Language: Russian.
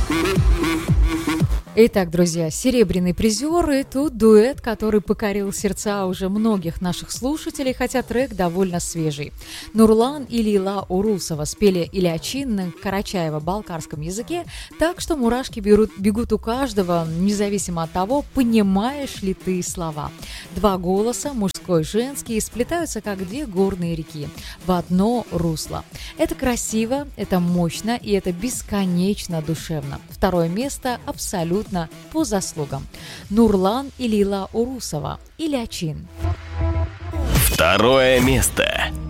Итак, друзья, серебряный призер, и тут дуэт, который покорил сердца уже многих наших слушателей, хотя трек довольно свежий. Нурлан и Лейла Урусова спели «Ильячин» на карачаево-балкарском языке, так что мурашки бегут у каждого, независимо от того, понимаешь ли ты слова. Два голоса, мужской и женский, сплетаются, как две горные реки, в одно русло. Это красиво, это мощно и это бесконечно душевно. Второе место абсолютно по заслугам. Нурлан и Лейла Урусова. «Ильячин». Второе место.